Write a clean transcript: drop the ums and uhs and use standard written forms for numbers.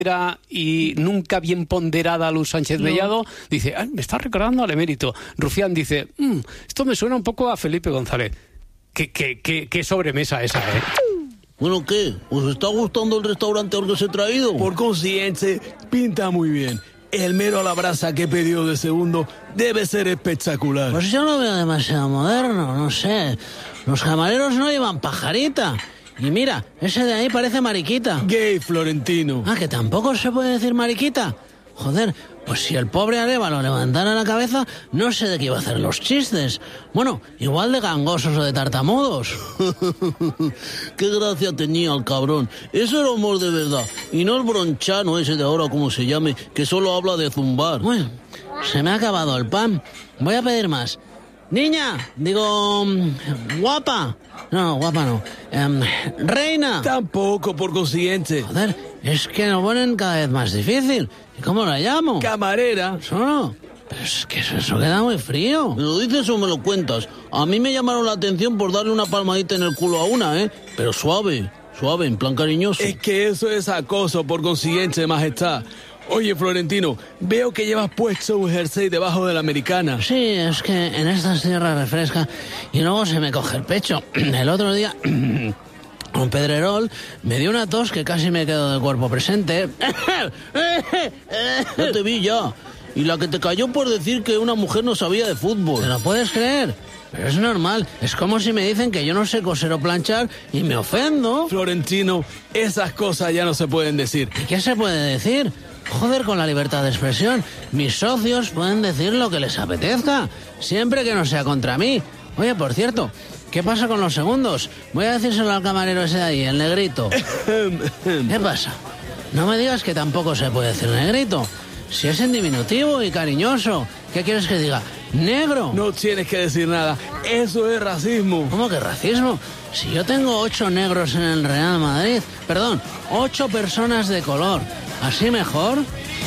y nunca bien ponderada Luz Sánchez Mellado, dice, me está recordando al emérito. Rufián dice, esto me suena un poco a Felipe González. Qué sobremesa esa, ¿eh? Bueno, ¿qué? ¿Os está gustando el restaurante al que os he traído? Por consiguiente, pinta muy bien. El mero a la brasa que he pedido de segundo debe ser espectacular. Pues yo lo veo demasiado moderno, no sé. Los camareros no llevan pajarita. Y mira, ese de ahí parece mariquita. Gay, Florentino. Ah, que tampoco se puede decir mariquita. Joder, pues si el pobre Arévalo levantara la cabeza, no sé de qué iba a hacer los chistes. Bueno, igual de gangosos o de tartamudos. Qué gracia tenía el cabrón. Eso era humor de verdad. Y no el bronchano ese de ahora, como se llame, que solo habla de zumbar. Bueno, se me ha acabado el pan. Voy a pedir más. Niña, digo, guapa. No, guapa no. Reina. Tampoco, por consiguiente. Joder, es que lo ponen cada vez más difícil. ¿Y cómo la llamo? Camarera. Solo. Pero es que eso queda muy frío. ¿Me lo dices o me lo cuentas? A mí me llamaron la atención por darle una palmadita en el culo a una, Pero suave, en plan cariñoso. Es que eso es acoso, por consiguiente, majestad. Oye, Florentino, veo que llevas puesto un jersey debajo de la americana. Sí, es que en estas tierras refresca y luego se me coge el pecho. El otro día, un Pedrerol me dio una tos que casi me quedo de cuerpo presente. Ya te vi ya. Y la que te cayó por decir que una mujer no sabía de fútbol. ¿Te lo puedes creer? Pero es normal, es como si me dicen que yo no sé coser o planchar y me ofendo. Florentino, esas cosas ya no se pueden decir. ¿Y qué se puede decir? Joder, con la libertad de expresión. Mis socios pueden decir lo que les apetezca, siempre que no sea contra mí. Oye, por cierto, ¿qué pasa con los segundos? Voy a decírselo al camarero ese de ahí, el negrito. ¿Qué pasa? No me digas que tampoco se puede decir negrito. Si es en diminutivo y cariñoso. ¿Qué quieres que diga? ¿Negro? No tienes que decir nada. Eso es racismo. ¿Cómo que racismo? Si yo tengo 8 negros en el Real Madrid. Perdón, 8 personas de color. ¿Así mejor?